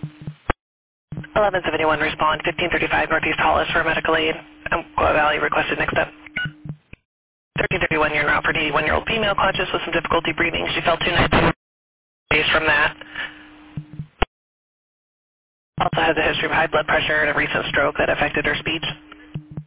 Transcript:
1171 respond, 1535 Northeast Hollis for medical aid. Quail Valley requested next step. 1331, you're not for an 81-year-old female conscious with some difficulty breathing. She fell 2 nights days from that. Also has a history of high blood pressure and a recent stroke that affected her speech.